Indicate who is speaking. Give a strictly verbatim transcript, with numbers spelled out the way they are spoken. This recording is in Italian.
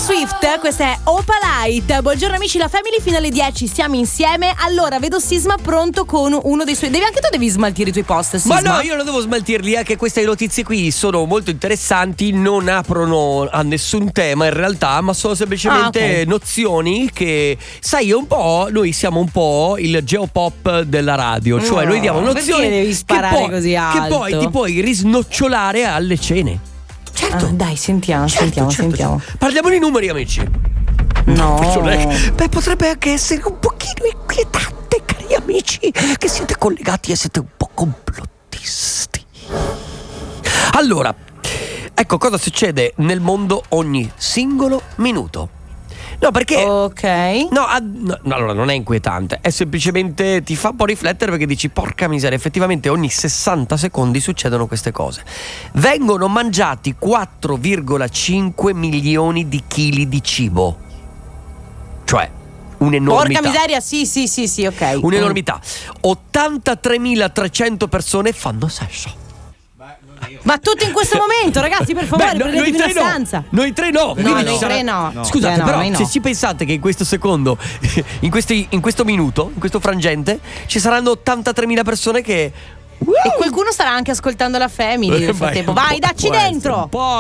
Speaker 1: Swift, questa è Opalite. Buongiorno amici, la Family fino alle dieci siamo insieme. Allora, vedo Sisma pronto con uno dei suoi. Devi anche tu devi smaltire i tuoi post, Sisma.
Speaker 2: Ma no, io non devo smaltirli, anche queste notizie qui sono molto interessanti, non aprono a nessun tema in realtà, ma sono semplicemente ah, okay. nozioni che, sai, un po', noi siamo un po' il geopop della radio, cioè no, noi diamo nozioni
Speaker 1: perché devi sparare
Speaker 2: che poi,
Speaker 1: così alto?
Speaker 2: Che poi ti puoi risnocciolare alle cene.
Speaker 1: Certo. Ah, dai, sentiamo, certo, sentiamo, certo, sentiamo.
Speaker 2: Certo. Parliamo di numeri, amici.
Speaker 1: No.
Speaker 2: Beh, potrebbe anche essere un pochino inquietante, cari amici, che siete collegati e siete un po' complottisti. Allora, ecco cosa succede nel mondo ogni singolo minuto. No, perché
Speaker 1: ok.
Speaker 2: No, a, no, no, allora non è inquietante, è semplicemente ti fa un po' riflettere, perché dici porca miseria, effettivamente ogni sessanta secondi succedono queste cose. Vengono mangiati quattro virgola cinque milioni di chili di cibo. Cioè un'enormità.
Speaker 1: Porca miseria, sì, sì, sì, sì, ok.
Speaker 2: Un'enormità. ottantatremilatrecento persone fanno sesso.
Speaker 1: Ma tutto in questo momento, ragazzi, per favore,
Speaker 2: Beh, no,
Speaker 1: prendetevi una
Speaker 2: no.
Speaker 1: stanza.
Speaker 2: Noi tre no.
Speaker 1: No, noi
Speaker 2: no.
Speaker 1: tre no.
Speaker 2: no. Scusate,
Speaker 1: Beh, no,
Speaker 2: però
Speaker 1: no.
Speaker 2: se ci pensate che in questo secondo, in, questi, in questo minuto, in questo frangente, ci saranno ottantatremila persone che...
Speaker 1: Wow. E qualcuno starà anche ascoltando la Family nel frattempo. Vai, dacci dentro.